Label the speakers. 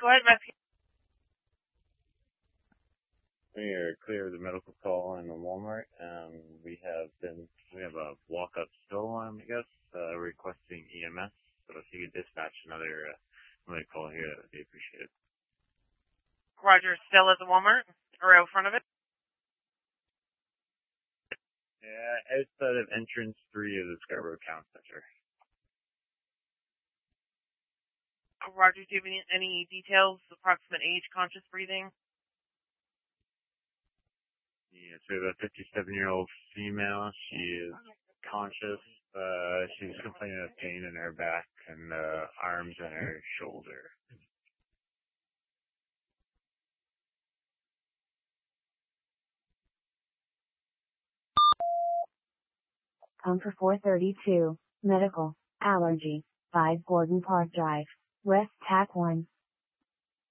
Speaker 1: Go ahead, Matthew.
Speaker 2: We are clear of the medical call in the Walmart. We have a walk-up stolen, I guess, requesting EMS. So if you could dispatch another call here, that would be appreciated.
Speaker 1: Roger, still at the Walmart? Or out front of it?
Speaker 2: Yeah, outside of entrance 3 of the Scarborough Town Center.
Speaker 1: Roger, do you have any details, approximate age, conscious breathing?
Speaker 2: Yeah, so the 57-year-old female, she is conscious. She's complaining of pain in her back and arms and her shoulder.
Speaker 3: Come for 432, medical, allergy, 5 Gordon Park Drive, West TAC 1.